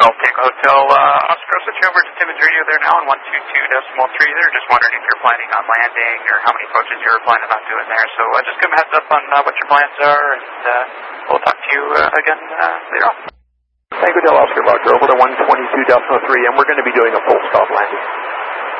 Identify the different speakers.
Speaker 1: Golf Tango Hotel, Oscar, I'll switch you over to Timmins Radio there now on 122.3 there. Just wondering if you're planning on landing or how many approaches you're planning on doing there. So just give me a heads up on what your plans are, and we'll talk to you again later on.
Speaker 2: Tango Del Oscar, Roger, over to 122.3, and we're going to be doing a full stop landing.